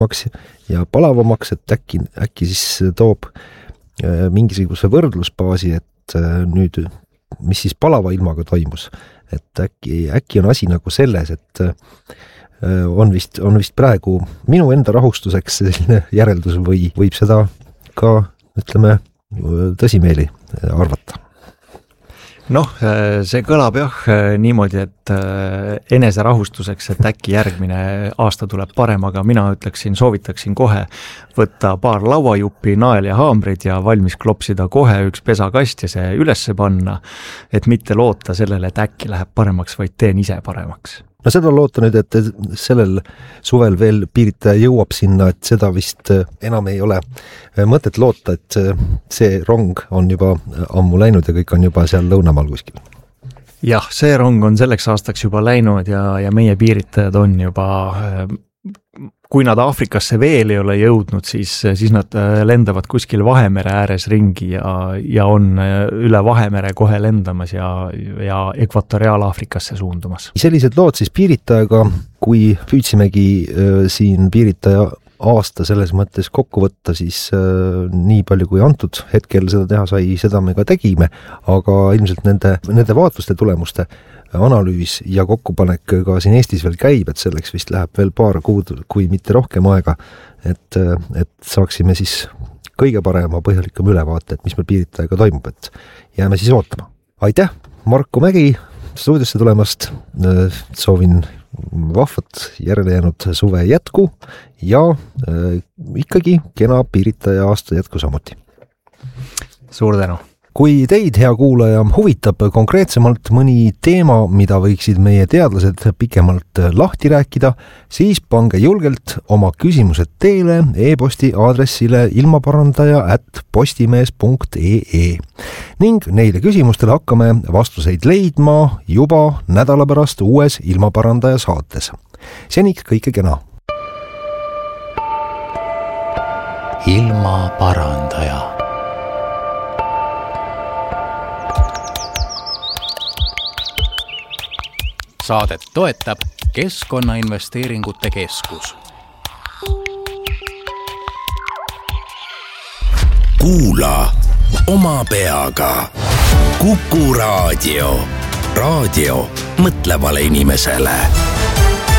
maks ja palavamaks, et äkki siis toob mingisuguse võrdlusbaasi, et nüüd, mis siis palava ilmaga toimus, et äkki on asi nagu selles, et on vist praegu minu enda rahustuseks selline järeldus või võib seda ka, ütleme, tõsimeeli arvata. Noh, see kõlab niimoodi, et eneserahustuseks, et äkki järgmine aasta tuleb parem, aga mina soovitaksin kohe võtta paar lauajuppi, nael ja haamrid ja valmis klopsida kohe üks pesakast ja see ülesse panna, et mitte loota sellele, et äkki läheb paremaks, vaid teen ise paremaks. No seda loota nüüd, et sellel suvel veel piiritaja jõuab sinna, et seda vist enam ei ole mõtet loota, et see rong on juba ammu läinud ja kõik on juba seal lõunamaal kuskil. Jah, see rong on selleks aastaks juba läinud ja meie piiritajad on juba, kui nad Aafrikasse veel ei ole jõudnud, siis nad lendavad kuskil Vahemere ääres ringi ja on üle Vahemere kohe lendamas ja Ekvatoriaal-Aafrikasse suundumas. Sellised lood siis piiritajaga, kui püüdsimegi siin piiritaja aasta selles mõttes kokku võtta, siis nii palju kui antud hetkel seda teha sai, seda me ka tegime, aga ilmselt nende vaatluste tulemuste analüüs ja kokkupanek ka siin Eestis veel käib, et selleks vist läheb veel paar kuud, kui mitte rohkem aega, et saaksime siis kõige parema põhjalikuma ülevaate, et mis meil piiritajaga toimub, et jääme siis ootama. Aitäh, Marko Mägi stuudiosse tulemast, soovin vahvat järele jäänud suve jätku ja ikkagi kena piiritaja aasta jätku samuti. Suur tänu! Kui teid, hea kuulaja, huvitab konkreetsemalt mõni teema, mida võiksid meie teadlased pikemalt lahti rääkida, siis pange julgelt oma küsimused teele e-posti aadressile ilmaparandaja@postimees.ee ning neile küsimustele hakkame vastuseid leidma juba nädala pärast uues Ilmaparandaja saates. Seniks kõike kena! Ilmaparandaja. Saadet toetab Keskkonnainvesteeringute Keskus. Kuula oma peaga. Kuku raadio. Raadio mõtlevale inimesele.